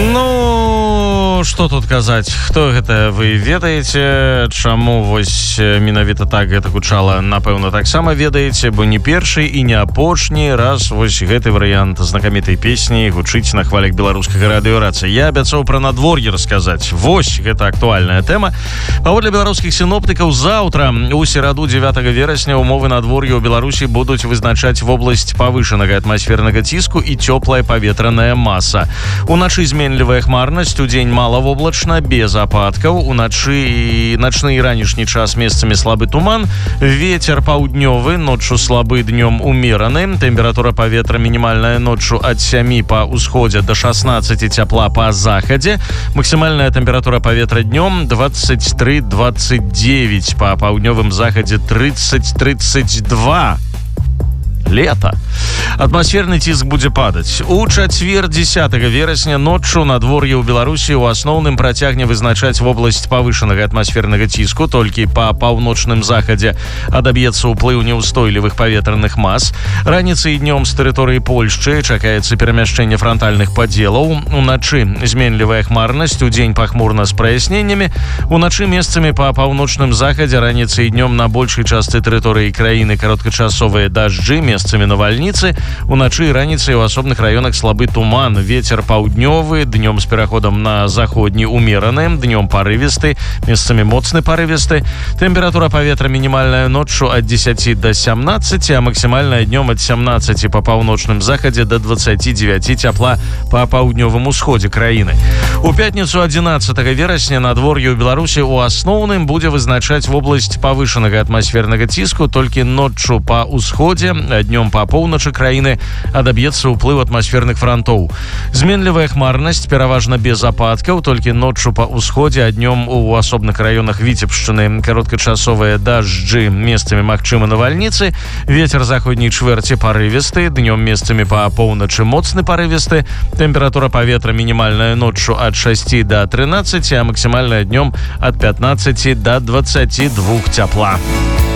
Ну, што тут казаць, хто гэта вы ведаеце, чаму вось менавіта так гэта гучала, напэўна, таксама ведаеце, бо не першы і не апошні раз вось гэты варыянт знакамітай песні гучыць на хвалях беларускага радыёрацыі. Я абяцаў пра надвор'е расказаць. Вось гэта актуальная тэма. Паводле беларускіх сіноптыкаў, заўтра у сераду 9 верасня умовы надвор'я ў Беларусі будуць вызначаць вобласць павышанага атмасфернага ціску і цёплая паветраная маса. Уначы зменлівая хмарнасць, удзень малавоблачна, без ападкаў. Уначы начны і ранішні час месцамі слабы туман. Вецер паўднёвы, ноччу слабы, днём умераны. Тэмпература паветра мінімальная ноччу ад 7 па ўсходзе до 16 цяпла па захадзе. Максімальная тэмпература паветра днём 23-29, па паўднёвым захадзе 30-32. Лето. Атмасферны ціск будзе падаць. У чацвер 10 верасня ноччу надвор'е ў Беларусі ў асноўным працягне вызначаць вобласць павышанага атмасфернага ціску, толькі па паўночным захадзе адаб'ецца ўплыў няўстойлівых паветраных мас. Раніцай і днём з тэрыторыі Польшчы чакаецца перамяшчэнне франтальных падзелаў. Уначы зменлівая хмарнасць, удзень пахмурна з праясненнямі. Уначы месцамі па паўночным захадзе, раніцай і днём на большай частцы тэрыторыі краіны кароткачасовыя дажджы, месцамі навальніцы. Уначы і раніцай у асобных раёнах слабы туман. Вецер паўднёвы, днём з пераходам на заходні умераны, днём парывісты, месцамі моцны парывісты. Тэмпература паветра мінімальная ноччу ад 10 до 17, а максімальная днём ад 17 па паўночным захадзе до 29 цяпла па паўднёвым усходзе краіны. У пятніцу 11 верасня надвор'е ў Беларусі ў асноўным будзе вызначаць вобласць павышанага атмасфернага ціску, толькі ноччу па ўсходзе, днём па поўначы краіны адаб'ецца ўплыў атмасферных франтоў. Зменлівая хмарнасць, пераважна без ападкаў, толькі ноччу па ўсходзе, а днём у асобных раёнах Віцебшчыны кароткачасовыя дажджы, месцамі магчымы навальніцы. Вецер заходняй чвэрці парывісты, днём месцамі па поўначы моцны парывісты. Тэмпература паветра мінімальная ноччу ад 6 до 13, а максімальная днём ад 15 до 22 цяпла.